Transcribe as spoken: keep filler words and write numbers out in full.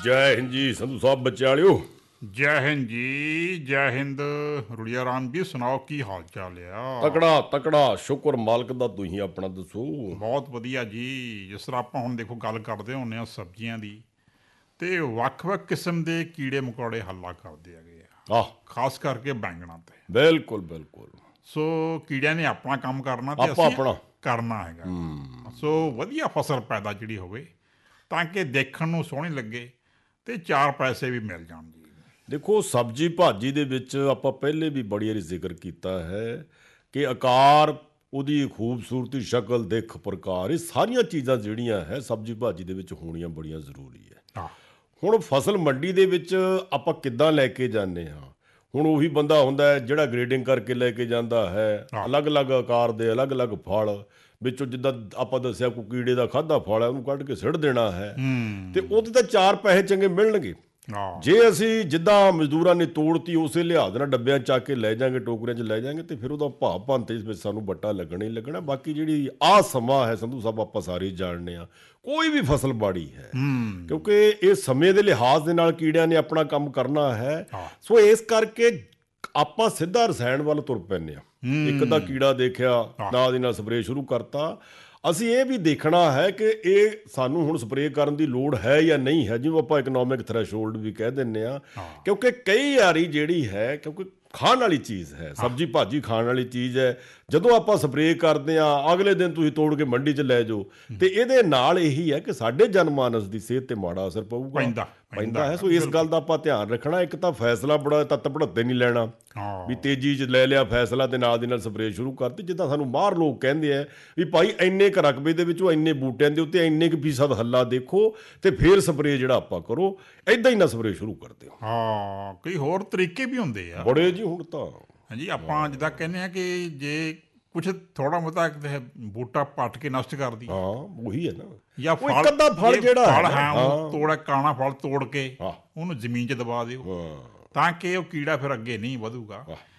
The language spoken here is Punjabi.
ਜੈ ਹਿੰਦ ਜੀ ਸੰਧੂ ਸਾਹਿਬ ਬੱਚੇ ਵਾਲਿਓ। ਜੈ ਹਿੰਦ ਜੀ, ਜੈ ਹਿੰਦ। ਰੁੜੀਆ ਰਾਮ ਜੀ ਸੁਣਾਓ, ਕੀ ਹਾਲ ਚਾਲ ਆ? ਤਕੜਾ ਤਕੜਾ, ਸ਼ੁਕਰ ਮਾਲਕ ਦਾ। ਤੁਸੀਂ ਆਪਣਾ ਦੱਸੋ। ਬਹੁਤ ਵਧੀਆ ਜੀ। ਜਿਸ ਤਰ੍ਹਾਂ ਆਪਾਂ ਹੁਣ ਦੇਖੋ ਗੱਲ ਕਰਦੇ ਹੁੰਦੇ ਹਾਂ ਸਬਜ਼ੀਆਂ ਦੀ, ਤੇ ਵੱਖ-ਵੱਖ ਕਿਸਮ ਦੇ ਕੀੜੇ ਮਕੌੜੇ ਹੱਲਾ ਕਰਦੇ ਹੈਗੇ ਆ, ਆਹ ਖਾਸ ਕਰਕੇ ਬੈਂਗਣਾਂ ਤੇ। ਬਿਲਕੁਲ ਬਿਲਕੁਲ। ਸੋ ਕੀੜਿਆਂ ਨੇ ਆਪਣਾ ਕੰਮ ਕਰਨਾ ਤੇ ਆਪਾਂ ਅਸੀਂ ਆਪਣਾ ਕਰਨਾ ਹੈਗਾ। ਸੋ ਵਧੀਆ ਫਸਲ ਪੈਦਾ ਜਿਹੜੀ ਹੋਵੇ ਤਾਂ ਕਿ ਦੇਖਣ ਨੂੰ ਸੋਹਣੀ ਲੱਗੇ ਤੇ ਚਾਰ ਪੈਸੇ ਵੀ ਮਿਲ ਜਾਣ ਜੀ। ਦੇਖੋ, ਸਬਜ਼ੀ ਭਾਜੀ ਦੇ ਵਿੱਚ ਆਪਾਂ ਪਹਿਲੇ ਵੀ ਬੜੀ ਵਾਰੀ ਜ਼ਿਕਰ ਕੀਤਾ ਹੈ ਕਿ ਆਕਾਰ, ਉਹਦੀ ਖੂਬਸੂਰਤੀ, ਸ਼ਕਲ, ਦਿੱਖ, ਪ੍ਰਕਾਰ, ਇਹ ਸਾਰੀਆਂ ਚੀਜ਼ਾਂ ਜਿਹੜੀਆਂ ਹੈ ਸਬਜ਼ੀ ਭਾਜੀ ਦੇ ਵਿੱਚ ਹੋਣੀਆਂ ਬੜੀਆਂ ਜ਼ਰੂਰੀ ਹੈ। ਹਾਂ, ਹੁਣ ਫਸਲ ਮੰਡੀ ਦੇ ਵਿੱਚ ਆਪਾਂ ਕਿੱਦਾਂ ਲੈ ਕੇ ਜਾਂਦੇ ਹਾਂ? ਹੁਣ ਉਹੀ ਬੰਦਾ ਹੁੰਦਾ ਹੈ ਜਿਹੜਾ ਗ੍ਰੇਡਿੰਗ ਕਰਕੇ ਲੈ ਕੇ ਜਾਂਦਾ ਹੈ, ਹਾਂ। ਅਲੱਗ-ਅਲੱਗ ਆਕਾਰ ਦੇ ਅਲੱਗ-ਅਲੱਗ ਫਲ ਵਿੱਚੋਂ, ਜਿੱਦਾਂ ਆਪਾਂ ਦੱਸਿਆ ਕੋਈ ਕੀੜੇ ਦਾ ਖਾਧਾ ਫਲ ਹੈ ਉਹਨੂੰ ਕੱਢ ਕੇ ਸਿੱਟ ਦੇਣਾ ਹੈ, ਤੇ ਉਹਦੇ ਤਾਂ ਚਾਰ ਪੈਸੇ ਚੰਗੇ ਮਿਲਣਗੇ। ਹਾਂ, ਜੇ ਅਸੀਂ ਜਿੱਦਾਂ ਮਜ਼ਦੂਰਾਂ ਨੇ ਤੋੜਤੀ ਉਸੇ ਲਿਹਾਜ਼ ਨਾਲ ਡੱਬਿਆਂ ਚੱਕ ਕੇ ਲੈ ਜਾਵਾਂਗੇ, ਟੋਕਰਿਆਂ 'ਚ ਲੈ ਜਾਵਾਂਗੇ, ਤੇ ਫਿਰ ਉਹਦਾ ਭਾਅ ਭੰਤੇ ਵਿੱਚ ਸਾਨੂੰ ਬੱਟਾ ਲੱਗਣਾ ਹੀ ਲੱਗਣਾ। ਬਾਕੀ ਜਿਹੜੀ ਆਹ ਸਮਾਂ ਹੈ ਸੰਧੂ ਸਾਹਿਬ, ਆਪਾਂ ਸਾਰੇ ਜਾਣਦੇ ਹਾਂ, ਕੋਈ ਵੀ ਫਸਲ ਬਾੜੀ ਹੈ, ਕਿਉਂਕਿ ਇਹ ਸਮੇਂ ਦੇ ਲਿਹਾਜ਼ ਦੇ ਨਾਲ ਕੀੜਿਆਂ ਨੇ ਆਪਣਾ ਕੰਮ ਕਰਨਾ ਹੈ। ਹਾਂ। ਸੋ ਇਸ ਕਰਕੇ ਆਪਾਂ ਸਿੱਧਾ ਰਸਾਇਣ ਵੱਲ ਤੁਰ ਪੈਂਦੇ ਹਾਂ। ਇੱਕ ਦਾ ਕੀੜਾ ਦੇਖਿਆ, ਨਾਲ ਦੀ ਨਾਲ ਸਪਰੇਅ ਸ਼ੁਰੂ ਕਰਤਾ। ਅਸੀਂ ਇਹ ਵੀ ਦੇਖਣਾ ਹੈ ਕਿ ਇਹ ਸਾਨੂੰ ਹੁਣ ਸਪਰੇਅ ਕਰਨ ਦੀ ਲੋੜ ਹੈ ਜਾਂ ਨਹੀਂ ਹੈ, ਜਿਵੇਂ ਆਪਾਂ ਇਕਨੋਮਿਕ ਥ੍ਰੈਸ਼ੋਲਡ ਵੀ ਕਹਿ ਦਿੰਦੇ ਹਾਂ। ਕਿਉਂਕਿ ਕਈ ਵਾਰੀ ਜਿਹੜੀ ਹੈ, ਕਿਉਂਕਿ ਖਾਣ ਵਾਲੀ ਚੀਜ਼ ਹੈ, ਸਬਜ਼ੀ ਭਾਜੀ ਖਾਣ ਵਾਲੀ ਚੀਜ਼ ਹੈ, ਜਦੋਂ ਆਪਾਂ ਸਪਰੇਅ ਕਰਦੇ ਹਾਂ ਅਗਲੇ ਦਿਨ ਤੁਸੀਂ ਤੋੜ ਕੇ ਮੰਡੀ 'ਚ ਲੈ ਜਾਓ, ਤੇ ਇਹਦੇ ਨਾਲ ਇਹੀ ਹੈ ਕਿ ਸਾਡੇ ਜਨਮਾਨਸ ਦੀ ਸਿਹਤ ਤੇ ਮਾੜਾ ਅਸਰ ਪਊਗਾ, ਪੈਂਦਾ ਪੈਂਦਾ ਹੈ। ਸੋ ਇਸ ਗੱਲ ਦਾ ਆਪਾਂ ਧਿਆਨ ਰੱਖਣਾ। ਇੱਕ ਤਾਂ ਫੈਸਲਾ ਬੜਾ ਤੱਤ ਭੜੱਤੇ ਨਹੀਂ ਲੈਣਾ ਵੀ ਤੇਜ਼ੀ 'ਚ ਲੈ ਲਿਆ ਫੈਸਲਾ ਤੇ ਨਾਲ ਦੀ ਨਾਲ ਸਪਰੇਅ ਸ਼ੁਰੂ ਕਰਤੀ। ਜਿੱਦਾਂ ਸਾਨੂੰ ਬਾਹਰ ਲੋਕ ਕਹਿੰਦੇ ਆ ਵੀ ਭਾਈ ਇੰਨੇ ਕੁ ਰਕਬੇ ਦੇ ਵਿੱਚੋਂ ਇੰਨੇ ਬੂਟਿਆਂ ਦੇ ਉੱਤੇ ਇੰਨੇ ਕੁ ਫੀਸਦ ਹੱਲਾ ਦੇਖੋ ਤੇ ਫਿਰ ਸਪਰੇਅ ਜਿਹੜਾ ਆਪਾਂ ਕਰੋ, ਇੱਦਾਂ ਹੀ ਨਾ ਸਪਰੇਅ ਸ਼ੁਰੂ ਕਰ ਦਿਓ। ਹਾਂ, ਕਈ ਹੋਰ ਤਰੀਕੇ ਵੀ ਹੁੰਦੇ ਆ ਬੜੇ ਜੀ। ਹੁਣ ਤਾਂ ਹਾਂਜੀ, ਆਪਾਂ ਜਿੱਦਾਂ ਕਹਿੰਦੇ ਹਾਂ ਕਿ ਜੇ ਕੁਛ ਥੋੜਾ ਬਹੁਤਾ ਬੂਟਾ ਪੱਟ ਕੇ ਨਸ਼ਟ ਕਰ ਦੀ, ਹਾਂ ਉਹੀ ਹੈ ਨਾ, ਜਾਂ ਉਹ ਇੱਕ ਅੱਧਾ ਫਲ ਜਿਹੜਾ ਫਲ ਹੈ ਹੈ ਉਹਨੂੰ ਤੋੜ, ਕਾਣਾ ਫਲ ਤੋੜ ਕੇ ਹਾਂ ਉਹਨੂੰ ਜ਼ਮੀਨ 'ਚ ਦਬਾ ਦਿਓ ਹਾਂ ਤਾਂ ਕਿ ਉਹ ਕੀੜਾ ਫਿਰ ਅੱਗੇ ਨਹੀਂ ਵਧੂਗਾ।